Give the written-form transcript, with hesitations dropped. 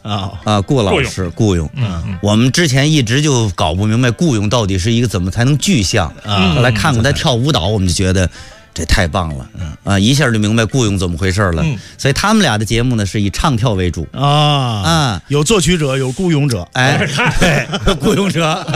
顾老师雇佣。我们之前一直就搞不明白雇佣到底是一个怎么才能具象后来看过他跳舞蹈，我们就觉得这太棒了一下就明白雇佣怎么回事了。所以他们俩的节目呢是以唱跳为主有作曲者，有雇佣者， 对，雇佣者。